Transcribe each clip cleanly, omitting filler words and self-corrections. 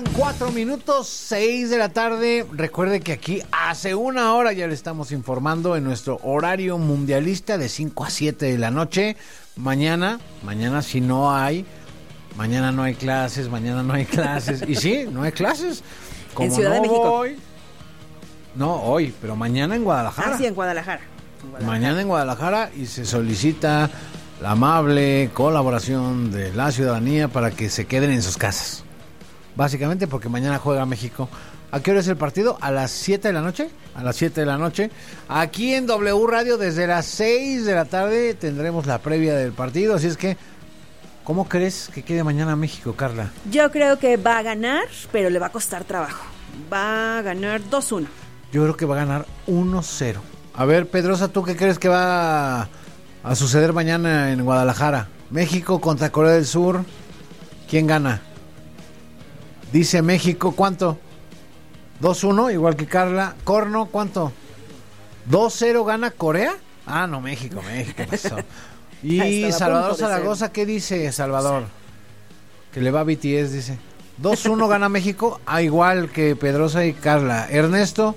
4:06 de la tarde. Recuerde que aquí hace una hora ya le estamos informando en nuestro horario mundialista de 5 a 7 de la noche. Mañana si no hay, mañana no hay clases. Y sí, no hay clases. Como en Ciudad de México. Hoy, pero mañana en Guadalajara. Ah, sí, en Guadalajara. Mañana en Guadalajara, y se solicita la amable colaboración de la ciudadanía para que se queden en sus casas. Básicamente porque mañana juega México. ¿A qué hora es el partido? ¿A las 7 de la noche? A las 7 de la noche. Aquí en W Radio desde las 6 de la tarde tendremos la previa del partido. Así es que, ¿cómo crees que quede mañana México, Carla? Yo creo que va a ganar, pero le va a costar trabajo. Va a ganar 2-1. Yo creo que va a ganar 1-0. A ver, Pedrosa, ¿tú qué crees que va a suceder mañana en Guadalajara? México contra Corea del Sur. ¿Quién gana? Dice México, ¿cuánto? 2-1, igual que Carla. Corno, ¿cuánto? 2-0 gana Corea. Ah, no, México. Eso. Y Salvador Zaragoza, ¿qué dice Salvador? Que le va a BTS, dice. 2-1 gana México, igual que Pedrosa y Carla. Ernesto,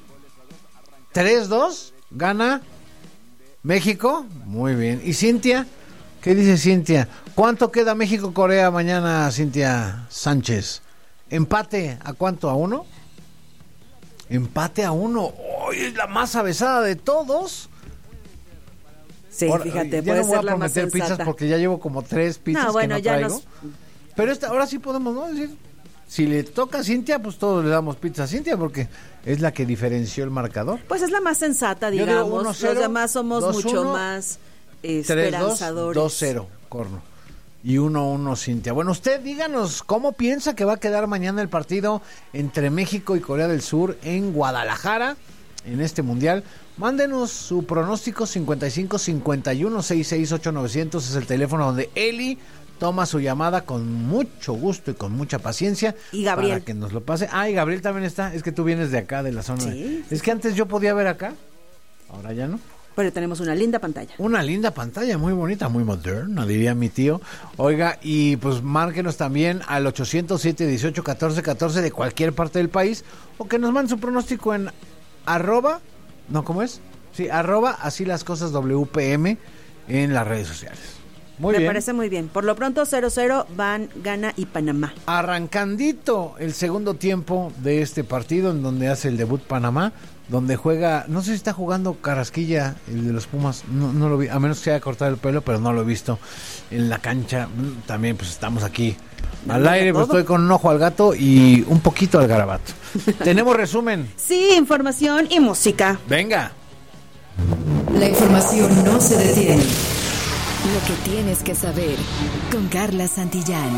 3-2 gana México. Muy bien. ¿Y Cintia? ¿Qué dice Cintia? ¿Cuánto queda México-Corea mañana, Cintia Sánchez? ¿Empate a cuánto? ¿A 1? Empate a 1. ¡Hoy es la más avesada de todos! Sí, ahora, fíjate, ya puede no voy ser a la más prometer sensata. pizzas porque ya llevo como 3 pizzas que no traigo. Pero ahora sí podemos, ¿no? Decir, si le toca a Cintia, pues todos le damos pizza a Cintia porque es la que diferenció el marcador. Pues es la más sensata, Yo digamos. digo 1-0, los demás somos 2-1, mucho más esperanzadores. 2-0, Corno. Y 1-1, Cintia. Bueno, usted díganos cómo piensa que va a quedar mañana el partido entre México y Corea del Sur en Guadalajara, en este mundial. Mándenos su pronóstico. 55-51-668-900 es el teléfono donde Eli toma su llamada con mucho gusto y con mucha paciencia. Y Gabriel. Para que nos lo pase. Ah, y Gabriel también está. Es que tú vienes de acá, de la zona. Sí. Es que antes yo podía ver acá, ahora ya no. Pero tenemos una linda pantalla. Una linda pantalla, muy bonita, muy moderna, diría mi tío. Oiga, y pues márquenos también al 807-18-14-14 de cualquier parte del país, o que nos manden su pronóstico en ¿cómo es? Sí, así las cosas WPM en las redes sociales. Muy bien. Me parece muy bien. Por lo pronto 0-0 van Ghana y Panamá. Arrancandito el segundo tiempo de este partido en donde hace el debut Panamá, donde juega, no sé si está jugando Carrasquilla, el de los Pumas, no lo vi, a menos que haya cortado el pelo, pero no lo he visto en la cancha. También pues estamos aquí al aire, pues estoy con un ojo al gato y un poquito al garabato. ¿Tenemos resumen? Sí, información y música. Venga. La información no se detiene. Lo que tienes que saber con Carla Santillán.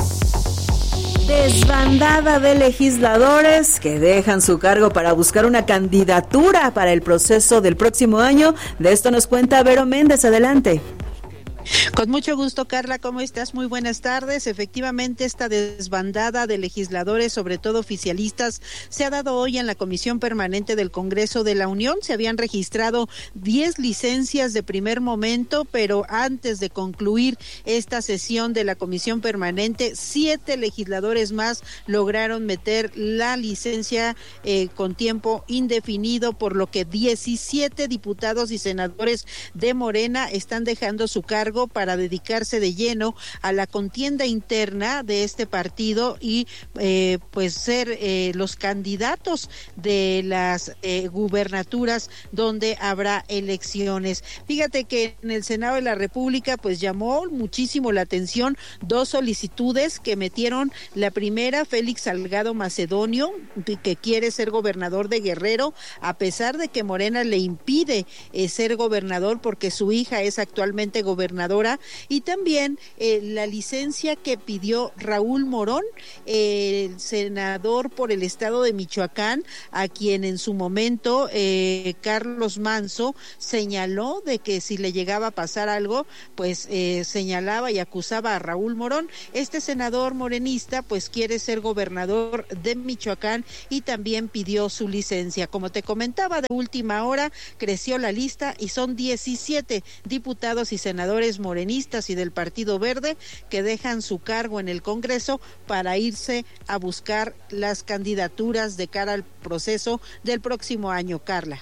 Desbandada de legisladores que dejan su cargo para buscar una candidatura para el proceso del próximo año. De esto nos cuenta Vero Méndez. Adelante. Con mucho gusto, Carla, ¿cómo estás? Muy buenas tardes. Efectivamente, esta desbandada de legisladores, sobre todo oficialistas, se ha dado hoy en la Comisión Permanente del Congreso de la Unión. Se habían registrado 10 licencias de primer momento, pero antes de concluir esta sesión de la Comisión Permanente, 7 legisladores más lograron meter la licencia con tiempo indefinido, por lo que 17 diputados y senadores de Morena están dejando su cargo para dedicarse de lleno a la contienda interna de este partido y pues ser los candidatos de las gubernaturas donde habrá elecciones. Fíjate que en el Senado de la República pues llamó muchísimo la atención 2 solicitudes que metieron. La primera, Félix Salgado Macedonio, que quiere ser gobernador de Guerrero, a pesar de que Morena le impide ser gobernador porque su hija es actualmente gobernadora. Y también la licencia que pidió Raúl Morón, el senador por el estado de Michoacán, a quien en su momento Carlos Manso señaló de que si le llegaba a pasar algo, pues señalaba y acusaba a Raúl Morón. Este senador morenista pues quiere ser gobernador de Michoacán y también pidió su licencia. Como te comentaba, de última hora creció la lista y son 17 diputados y senadores senadores morenistas y del Partido Verde que dejan su cargo en el Congreso para irse a buscar las candidaturas de cara al proceso del próximo año, Carla.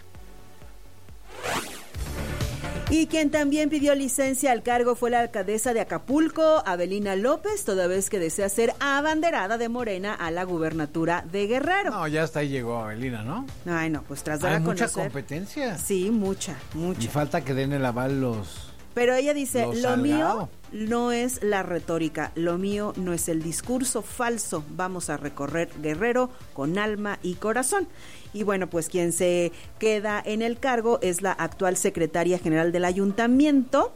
Y quien también pidió licencia al cargo fue la alcaldesa de Acapulco, Avelina López, toda vez que desea ser abanderada de Morena a la gubernatura de Guerrero. No, ya hasta ahí llegó Avelina, ¿no? Ay, no, pues tras dar Hay a mucha conocer. competencia. Sí, mucha. Y falta que den el aval los... Pero ella dice, lo mío Salgado. no es la retórica, lo mío no es el discurso falso, vamos a recorrer Guerrero con alma y corazón. Y bueno, pues quien se queda en el cargo es la actual secretaria general del ayuntamiento,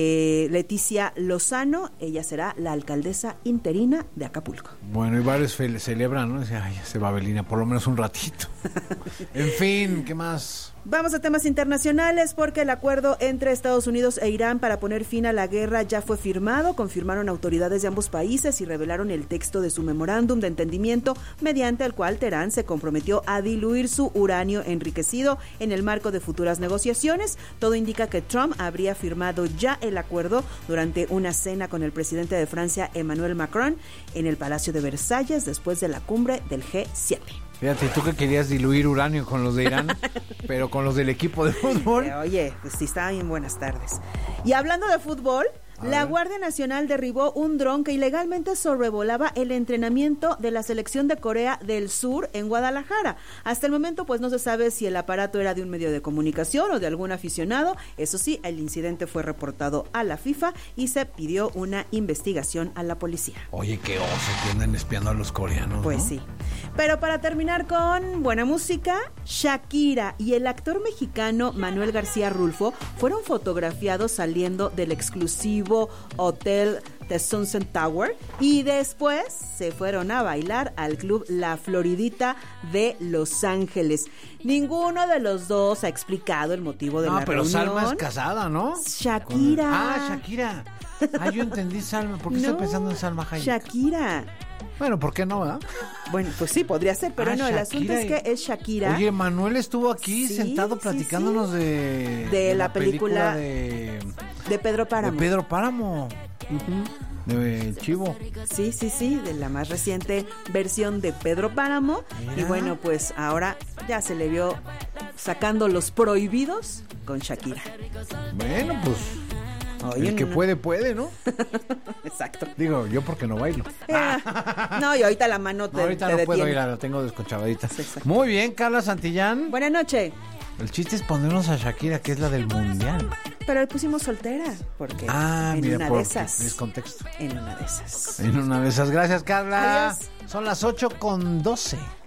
Leticia Lozano. Ella será la alcaldesa interina de Acapulco. Bueno, y varios celebran, ¿no? Dicen, ay, ya se va Avelina, por lo menos un ratito. En fin, ¿qué más? Vamos a temas internacionales porque el acuerdo entre Estados Unidos e Irán para poner fin a la guerra ya fue firmado. Confirmaron autoridades de ambos países y revelaron el texto de su memorándum de entendimiento mediante el cual Teherán se comprometió a diluir su uranio enriquecido en el marco de futuras negociaciones. Todo indica que Trump habría firmado ya el acuerdo durante una cena con el presidente de Francia, Emmanuel Macron, en el Palacio de Versalles después de la cumbre del G7. Fíjate, tú que querías diluir uranio con los de Irán, pero con los del equipo de fútbol. Oye, pues sí, está bien, buenas tardes. Y hablando de fútbol, la Guardia Nacional derribó un dron que ilegalmente sobrevolaba el entrenamiento de la selección de Corea del Sur en Guadalajara. Hasta el momento, pues no se sabe si el aparato era de un medio de comunicación o de algún aficionado. Eso sí, el incidente fue reportado a la FIFA y se pidió una investigación a la policía. Oye, qué oso que andan espiando a los coreanos, Pues ¿no? sí. Pero para terminar con buena música, Shakira y el actor mexicano Manuel García Rulfo fueron fotografiados saliendo del exclusivo hotel The Sunset Tower y después se fueron a bailar al club La Floridita de Los Ángeles. Ninguno de los dos ha explicado el motivo de la No, pero reunión. Salma es casada, ¿no? Shakira. Shakira. Yo entendí Salma. ¿Por qué No, estoy pensando en Salma Hayek? Shakira. Bueno, ¿por qué no, verdad? Bueno, pues sí, podría ser, pero no, el asunto es que es Shakira. Oye, Manuel estuvo aquí Sí, sentado sí, platicándonos sí. de la película de Pedro Páramo. De Pedro Páramo. De Chivo. Sí, de la más reciente versión de Pedro Páramo. Mira. Y bueno, pues ahora ya se le vio sacando los prohibidos con Shakira. Bueno, pues Oye, el que no. puede, ¿no? Exacto. Digo, yo porque no bailo. No, y ahorita la mano te, No, ahorita te no puedo detiene. ir, la tengo desconchavadita. Sí, exacto. Muy bien, Carla Santillán. Buenas noches. El chiste es ponernos a Shakira, que es la del mundial. Pero le pusimos soltera, porque en Mira, una por de esas. es contexto. En una de esas. En una de esas. Gracias, Carla. Adiós. Son las 8:12.